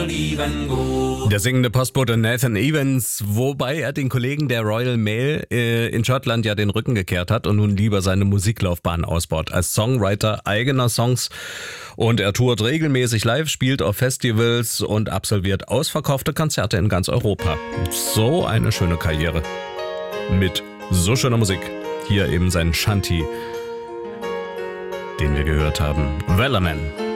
Der singende Postbote Nathan Evans, wobei er den Kollegen der Royal Mail in Schottland ja den Rücken gekehrt hat und nun lieber seine Musiklaufbahn ausbaut. Als Songwriter eigener Songs und er tourt regelmäßig live, spielt auf Festivals und absolviert ausverkaufte Konzerte in ganz Europa. So eine schöne Karriere. Mit so schöner Musik. Hier eben sein Shanty, den wir gehört haben. Wellerman.